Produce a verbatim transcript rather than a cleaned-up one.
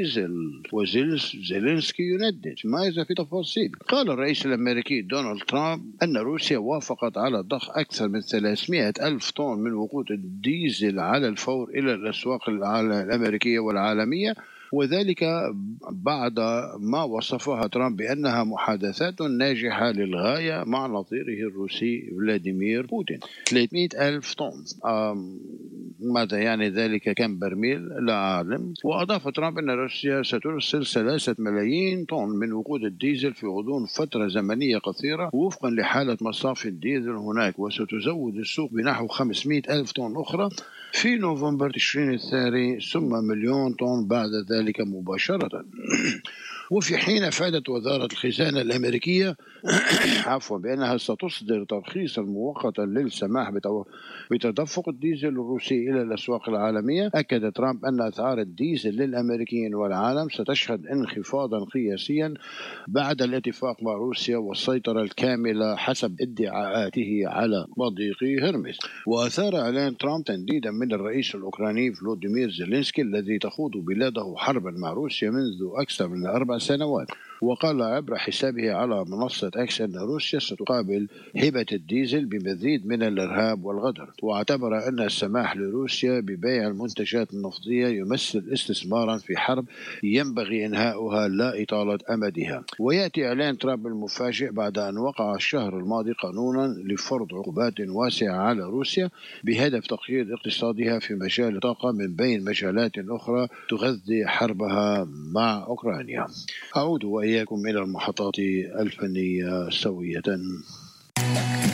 وزيلينسكي يندد ماذا في تفاصيل. قال الرئيس الأمريكي دونالد ترامب أن روسيا وافقت على ضخ أكثر من ثلاثمائة ألف طن من وقود الديزل على الفور إلى الأسواق الأمريكية والعالمية، وذلك بعد ما وصفها ترامب بأنها محادثات ناجحة للغاية مع نظيره الروسي فلاديمير بوتين. ثلاثمائة ألف طن، ماذا يعني ذلك؟ كم برميل؟ لا أعلم. وأضاف ترامب أن روسيا سترسل ثلاثة ملايين طن من وقود الديزل في غضون فترة زمنية قصيرة وفقا لحالة مصافي الديزل هناك، وستزود السوق بنحو خمسمائة ألف طن أخرى في نوفمبر تشرين الثاني، ثم مليون طن بعد ذلك مباشرة. وفي حين أفادت وزارة الخزانة الأمريكية عفوا بأنها ستصدر ترخيصا مؤقتا للسماح بتدفق الديزل الروسي إلى الأسواق العالمية، أكد ترامب أن أسعار الديزل للأمريكيين والعالم ستشهد انخفاضا قياسيا بعد الاتفاق مع روسيا والسيطرة الكاملة حسب ادعاءاته على مضيق هرمز. وأثار إعلان ترامب تنديدا من الرئيس الأوكراني فلوديمير زيلينسكي الذي تخوض بلاده حربا مع روسيا منذ أكثر من أربع سنوات، وقال عبر حسابه على منصة أكس أن روسيا ستقابل هبة الديزل بمزيد من الإرهاب والغدر، واعتبر أن السماح لروسيا ببيع المنتجات النفطية يمثل استثمارا في حرب ينبغي إنهاؤها لا إطالة أمدها. ويأتي إعلان ترامب المفاجئ بعد أن وقع الشهر الماضي قانونا لفرض عقوبات واسعة على روسيا بهدف تقييد اقتصادها في مجال الطاقة من بين مجالات أخرى تغذي حربها مع أوكرانيا. أعود وإياكم إلى المحطات الفنية سوية.